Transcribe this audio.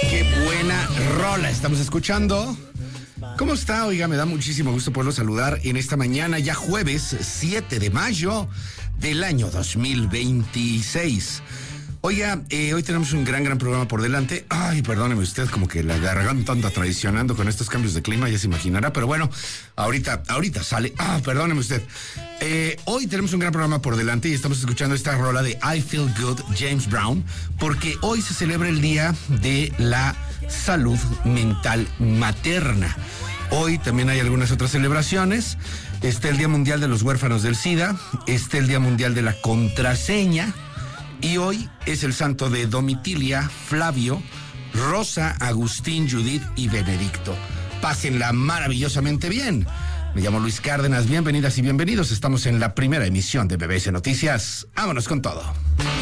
Qué buena rola estamos escuchando. ¿Cómo está? Oiga, me da muchísimo gusto poderlo saludar en esta mañana, ya jueves 7 de mayo del año 2026. Oiga, hoy tenemos un gran programa por delante. Ay, perdóneme usted, como que la garganta anda traicionando con estos cambios de clima, ya se imaginará, pero bueno, ahorita sale. Perdóneme usted. Hoy tenemos un gran programa por delante y estamos escuchando esta rola de I Feel Good, James Brown, porque hoy se celebra el Día de la Salud Mental Materna. Hoy también hay algunas otras celebraciones. Está el Día Mundial de los Huérfanos del SIDA, está el Día Mundial de la Contraseña, y hoy es el santo de Domitilia, Flavio, Rosa, Agustín, Judith y Benedicto. Pásenla maravillosamente bien. Me llamo Luis Cárdenas, bienvenidas y bienvenidos. Estamos en la primera emisión de BBC Noticias. Vámonos con todo.